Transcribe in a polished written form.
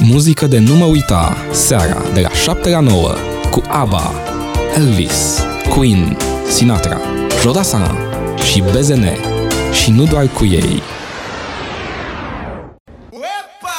Muzică de nu mă uita, seara de la 7 la 9, cu ABBA, Elvis, Queen, Sinatra, Jodassin și BZN. Și nu doar cu ei.